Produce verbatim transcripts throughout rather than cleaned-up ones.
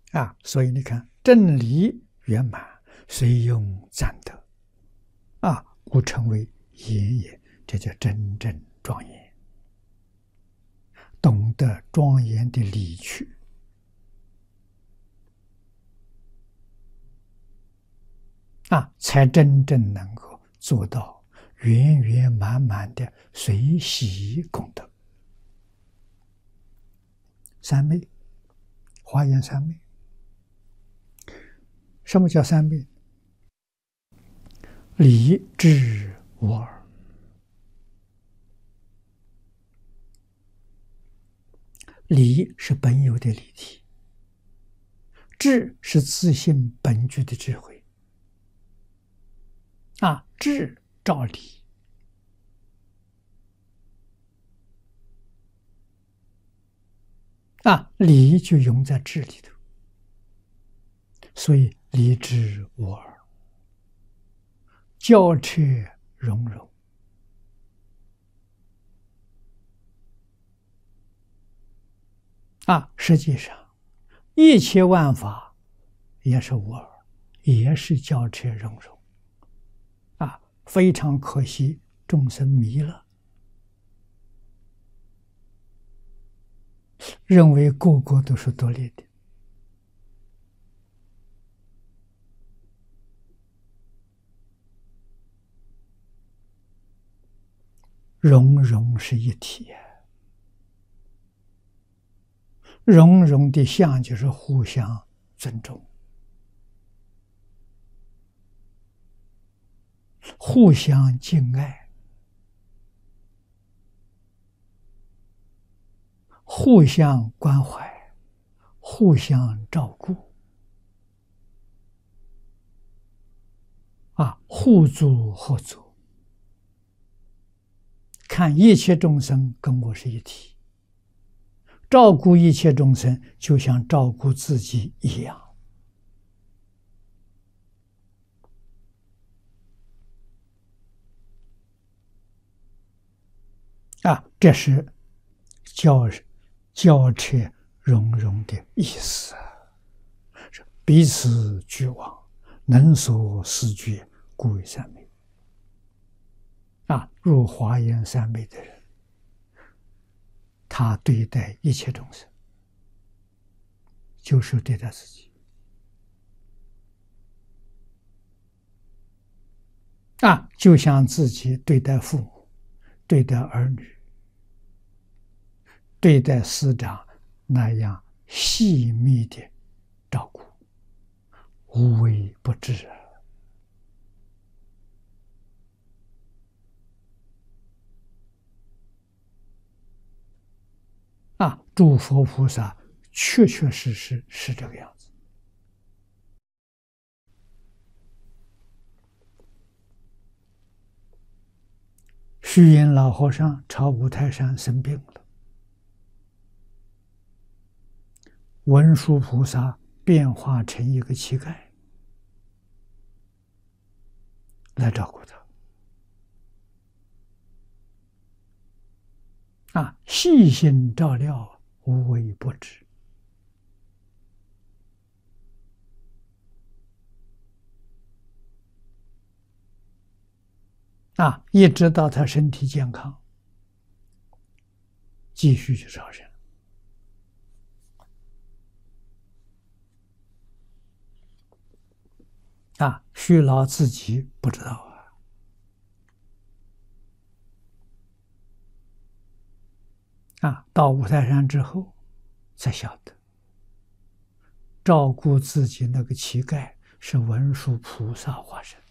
啊，所以你看，正理圆满，虽用赞德，啊，故称为言也。这叫真正庄严，懂得庄严的理趣，啊，才真正能够做到圆圆满满的随喜功德。三昧，华严三昧。什么叫三昧？理、智、无二。理是本有的理体，智是自性本具的智慧。啊，智照理，啊，理就用在智里头，所以理智无二，交彻融融。啊，实际上一切万法也是无二，也是交彻融融。啊，非常可惜，众生迷了，认为个个都是独立的。融融是一体，融融的相就是互相尊重，互相敬爱，互相关怀，互相照顾，啊，互助合作。看一切众生跟我是一体，照顾一切众生就像照顾自己一样。啊，这是交交彻融融的意思，彼此俱往，能所思觉，故为三昧。啊，入华严三昧的人，他对待一切众生，就是对待自己。啊，就像自己对待父母、对待儿女、对待师长那样细密的照顾，无微不至啊！啊，诸佛菩萨确确实实是这个样子。虚云老和尚朝五台山生病了，文殊菩萨变化成一个乞丐来照顾他，啊，细心照料，无微不至。啊，一直到他身体健康，继续去烧身。啊，虚老自己不知道啊。啊，到五台山之后，才晓得，照顾自己那个乞丐是文殊菩萨化身。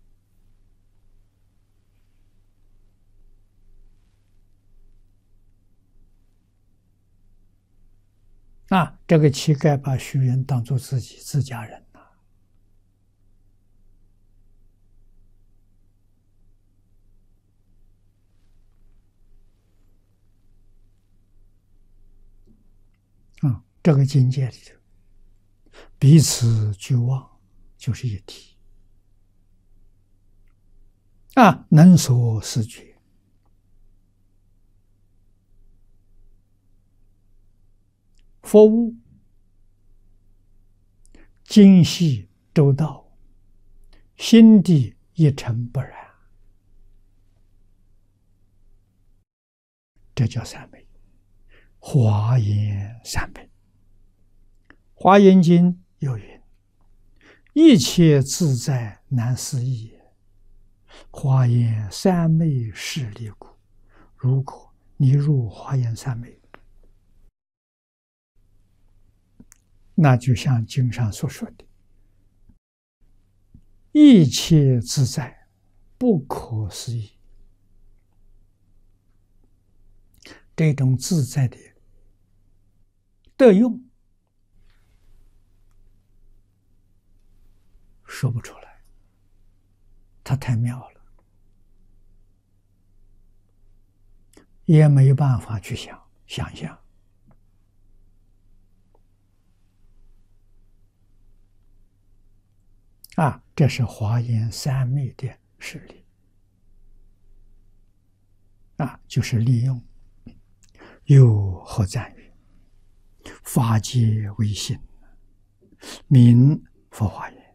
啊，这个乞丐把虚云当作自己自家人呐。啊，这个境界里头，彼此俱忘，就是一体。啊，能所思觉，佛物精细周到，心地一尘不染，这叫三昧。华严三昧，《华严经》有云：“一切自在难思议，华严三昧是离故。”如果你入华严三昧，那就像经上所说的，一切自在，不可思议。这种自在的得用，说不出来，它太妙了，也没有办法去想想象。啊，这是华严三昧的实力。啊，就是利用。又何赞于法界为心，名佛华严，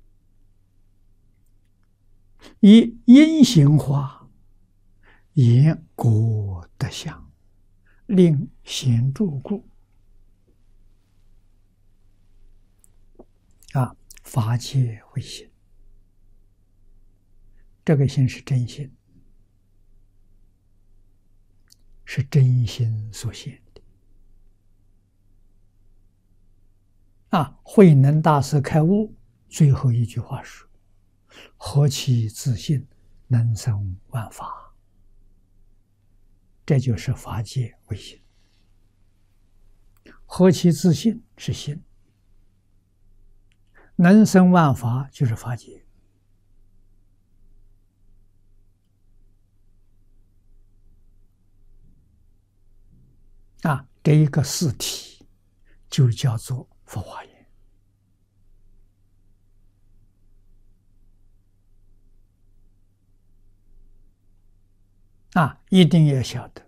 以因行化，言果德相，令显著故。啊，法界为心，这个心是真心，是真心所现的。啊，慧能大师开悟最后一句话说：“何其自信，能生万法。”这就是法界为心。何其自信是心，能生万法就是法界。啊，这一个四体就叫做佛华严。啊，一定要晓得，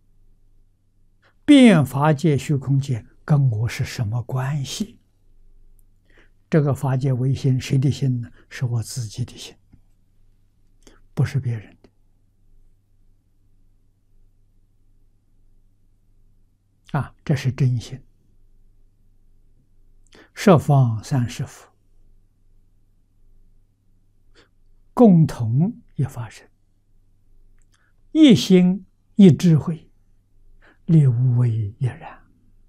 变法界虚空界跟我是什么关系？这个法界为心，谁的心呢？是我自己的心，不是别人的。啊，这是真心。十方三世佛共同一法身，一心一智慧，立无为一然。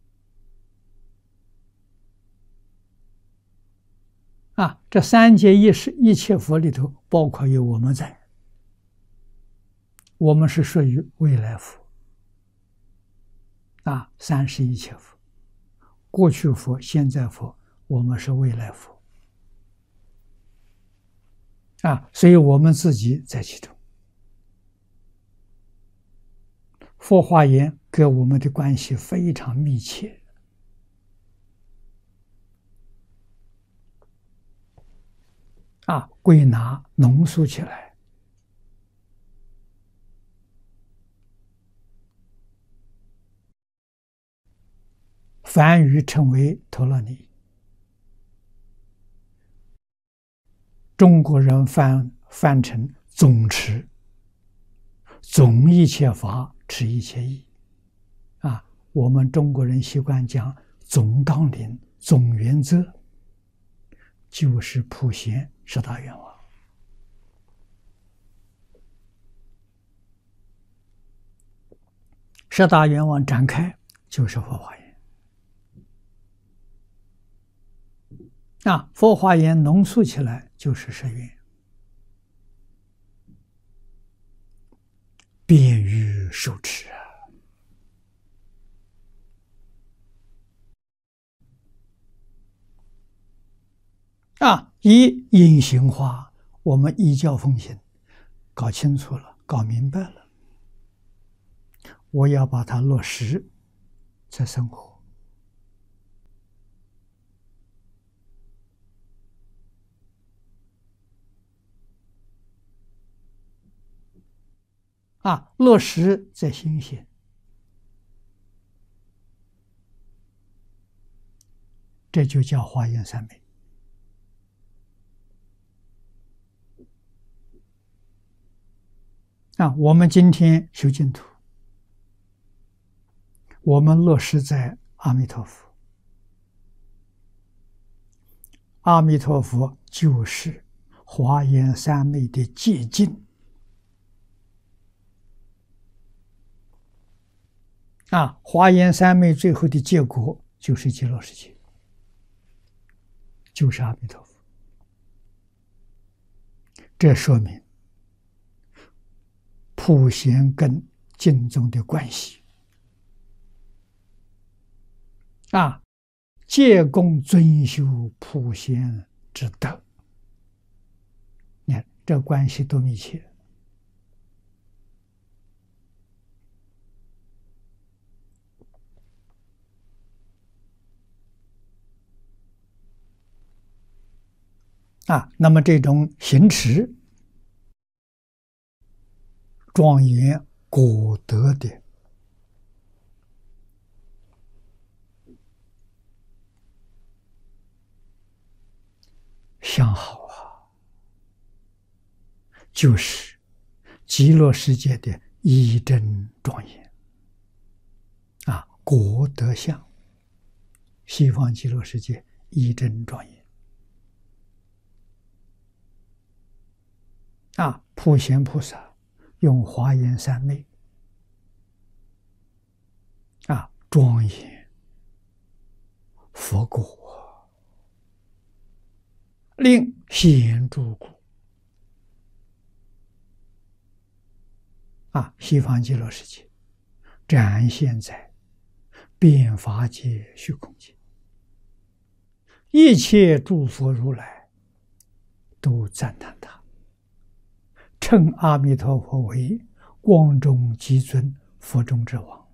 啊，这三界一世一切佛里头，包括有我们在，我们是属于未来佛。啊，三世一切佛，过去佛、现在佛，我们是未来佛。啊，所以我们自己在其中。佛华严跟我们的关系非常密切。啊，归纳浓缩起来，梵语称为陀罗尼，中国人翻翻成总持，总一切法，持一切义。啊，我们中国人习惯讲总纲领、总原则，就是普贤十大愿望。十大愿望展开就是佛华严。啊，佛华严浓缩起来就是十愿，便于受持啊！啊，以因行化，我们依教奉行，搞清楚了，搞明白了，我要把它落实在生活。啊，落实在心性，这就叫华严三昧。 啊，我们今天修净土，我们落实在阿弥陀佛。阿弥陀佛就是华严三昧的结晶啊！华严三昧最后的结果就是极乐世界，就是阿弥陀佛。这说明普贤跟净宗的关系啊！戒供尊修普贤之德，你看这关系多密切啊！那么这种行持庄严果德的相好啊，就是极乐世界的一真庄严啊，果德相，西方极乐世界一真庄严啊，普贤菩萨用华严三昧啊，庄严佛果。令显诸故啊，西方极乐世界展现在变法界、虚空界，一切诸佛如来都赞叹他，称阿弥陀佛为光中极尊，佛中之王。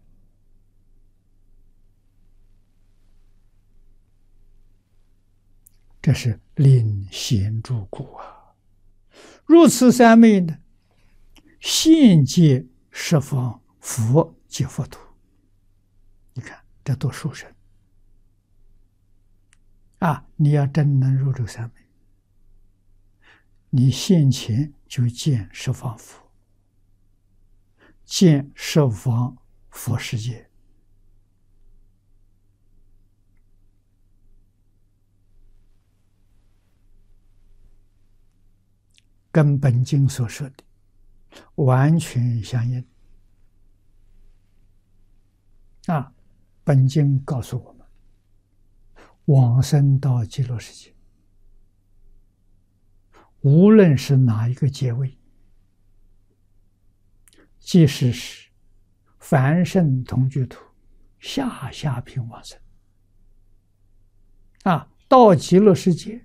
这是令显诸故啊！如此三昧呢，现界十方佛及佛土。你看这多殊胜啊！你要真能入这三昧，你现前就见十方佛，见十方佛世界。跟本经所说的完全相应啊！本经告诉我们，往生到极乐世界，无论是哪一个阶位，即使是凡圣同居土、下下品往生啊，到极乐世界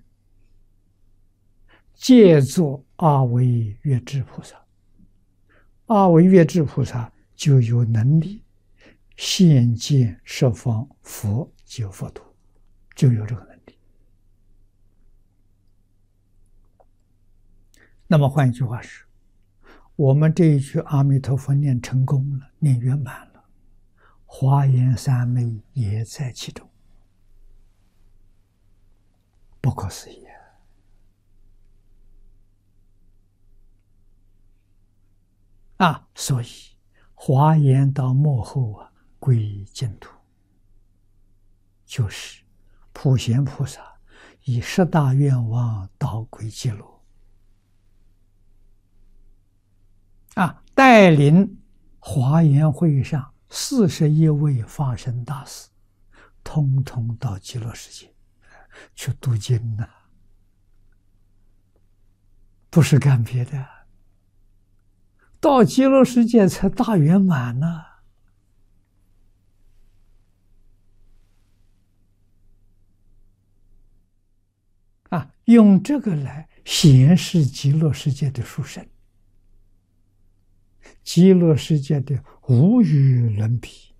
借作阿惟越致菩萨，阿惟越致菩萨就有能力现见十方佛及佛土，就有这个能力。那么换一句话是，我们这一句阿弥陀佛念成功了，念圆满了，华严三昧也在其中，不可思议啊！所以华严到末后啊，归净土，就是普贤菩萨以十大愿望导归极乐啊，带领华严会上四十一位法身大士，通通到极乐世界去读经呐、啊，不是干别的。到极乐世界才大圆满呢、啊！啊，用这个来显示极乐世界的殊胜，极乐世界的无与伦比。